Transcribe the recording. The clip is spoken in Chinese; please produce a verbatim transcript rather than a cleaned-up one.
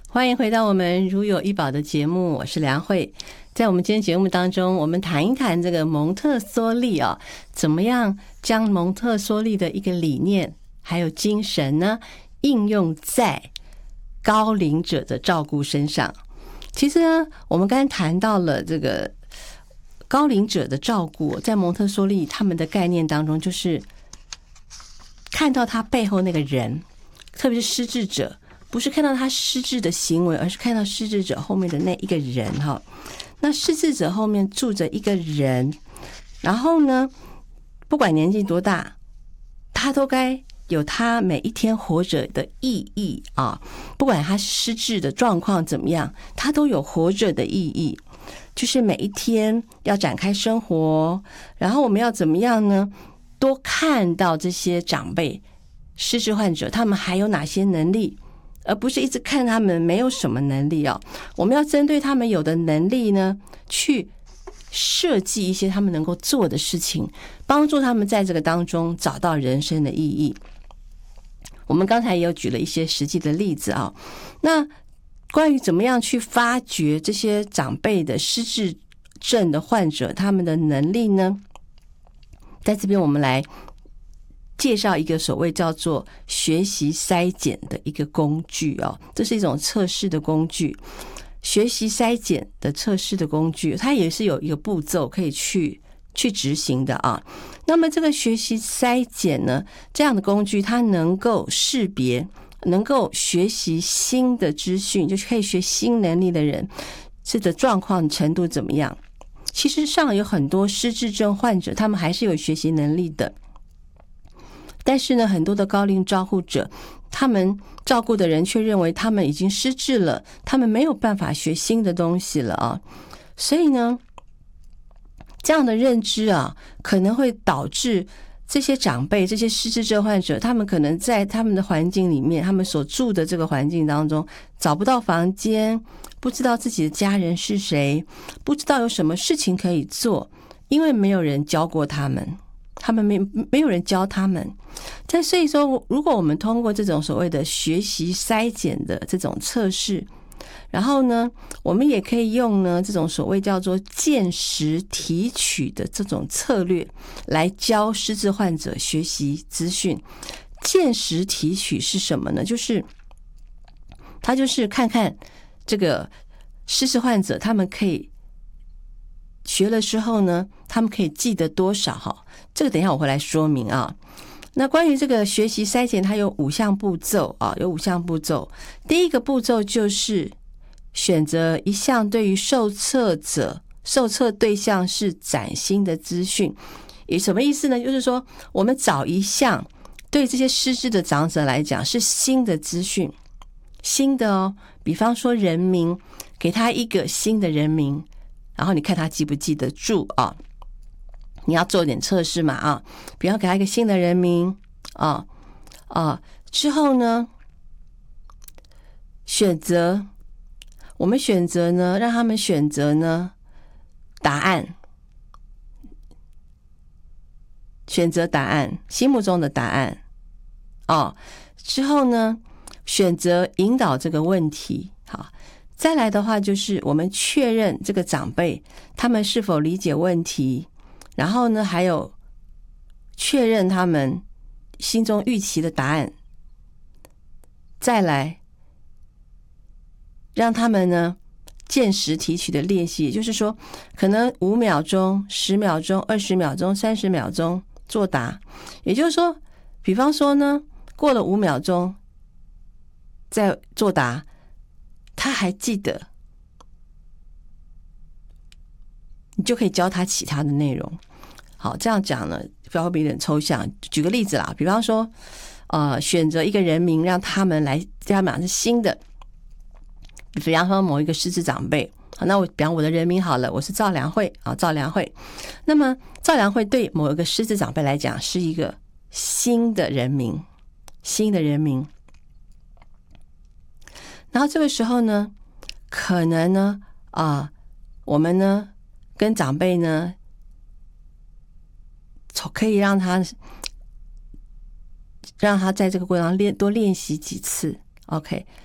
欢迎回到我们如有医保的节目，我是梁慧。在我们今天节目当中，我们谈一谈这个蒙特梭利啊，怎么样将蒙特梭利的一个理念还有精神呢，应用在高龄者的照顾身上。其实呢，我们刚才谈到了这个高龄者的照顾，在蒙特梭利他们的概念当中，就是看到他背后那个人，特别是失智者，不是看到他失智的行为，而是看到失智者后面的那一个人哈。那失智者后面住着一个人，然后呢，不管年纪多大，他都该有他每一天活着的意义啊！不管他失智的状况怎么样，他都有活着的意义。就是每一天要展开生活，然后我们要怎么样呢？多看到这些长辈、失智患者，他们还有哪些能力，而不是一直看他们没有什么能力啊！我们要针对他们有的能力呢，去设计一些他们能够做的事情，帮助他们在这个当中找到人生的意义。我们刚才也有举了一些实际的例子啊。那关于怎么样去发掘这些长辈的失智症的患者他们的能力呢？在这边我们来介绍一个所谓叫做学习筛检的一个工具哦，这是一种测试的工具，学习筛检的测试的工具，它也是有一个步骤可以去去执行的啊。那么这个学习筛检呢，这样的工具它能够识别，能够学习新的资讯，就是可以学新能力的人，这个状况程度怎么样？其实上有很多失智症患者，他们还是有学习能力的。但是呢，很多的高龄照护者，他们照顾的人却认为他们已经失智了，他们没有办法学新的东西了啊。所以呢，这样的认知啊，可能会导致这些长辈、这些失智症患者，他们可能在他们的环境里面，他们所住的这个环境当中，找不到房间，不知道自己的家人是谁，不知道有什么事情可以做，因为没有人教过他们。他们没没有人教他们，但所以说，如果我们通过这种所谓的学习筛检的这种测试，然后呢，我们也可以用呢这种所谓叫做见识提取的这种策略来教失智患者学习资讯。见识提取是什么呢？就是他就是看看这个失智患者他们可以学了之后呢，他们可以记得多少哈？这个等一下我会来说明啊。那关于这个学习筛检，它有五项步骤啊，有五项步骤。第一个步骤就是选择一项对于受测者、受测对象是崭新的资讯。也什么意思呢？就是说，我们找一项对这些失智的长者来讲是新的资讯，新的哦。比方说人名，给他一个新的人名。然后你看他记不记得住啊？你要做点测试嘛啊！比方给他一个新的人名啊啊，之后呢，选择我们选择呢，让他们选择呢答案，选择答案，心目中的答案哦。之后呢，选择引导这个问题，好。再来的话，就是我们确认这个长辈他们是否理解问题，然后呢，还有确认他们心中预期的答案。再来让他们呢见识提取的练习，也就是说，可能五秒钟、十秒钟、二十秒钟、三十秒钟作答。也就是说，比方说呢，过了五秒钟再作答。他还记得，你就可以教他其他的内容。好，这样讲呢，不要会有点抽象。举个例子啦，比方说，呃，选择一个人名，让他们来，让他们讲是新的。比方说某一个失智长辈，好，那我比方我的人名好了，我是赵良慧啊，赵良慧。那么赵良慧对某一个失智长辈来讲是一个新的人名，新的人名。然后这个时候呢，可能呢，啊、呃，我们呢跟长辈呢，可以让他让他在这个过程中练多练习几次 ，OK。